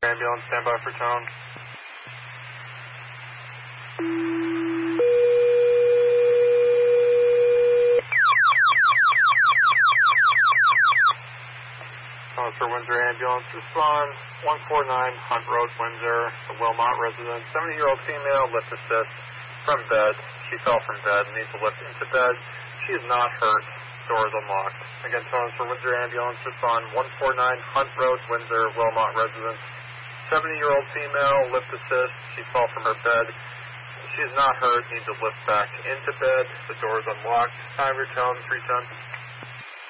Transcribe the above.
Ambulance, stand by for tone. For Windsor Ambulance, respond 149 Hunt Road, Windsor, the Wilmot resident, 70-year-old female, lift assist from bed. She fell from bed, needs a lift into bed. She is not hurt. Doors unlocked. Again, tones for Windsor Ambulance, respond 149 Hunt Road, Windsor, Wilmot resident, 70-year-old female, lift assist. She fell from her bed. She is not hurt, needs a lift back into bed. The door is unlocked. Time your tone, 310.